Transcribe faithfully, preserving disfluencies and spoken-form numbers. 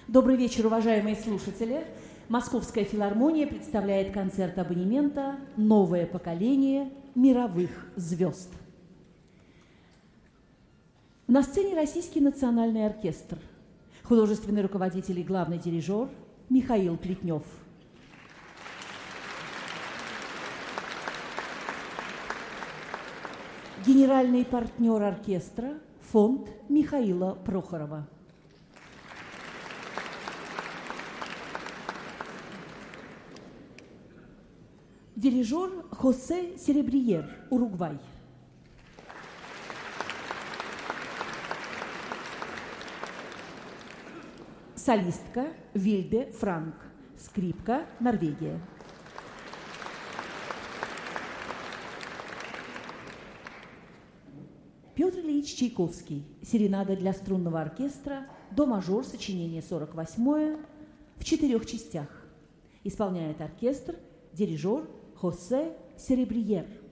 Добрый вечер, уважаемые слушатели. Московская филармония представляет концерт абонемента «Новое поколение мировых звезд». На сцене Российский национальный оркестр, художественный руководитель и главный дирижер Михаил Плетнев. Генеральный партнер оркестра – фонд Михаила Прохорова. Дирижер Хосе Серебриер, Уругвай. Солистка Вильде Франк, скрипка, Норвегия. Петр Ильич Чайковский, серенада для струнного оркестра, до-мажор, сочинение сорок восьмое, в четырех частях. Исполняет оркестр, дирижер Хосе Серебриер.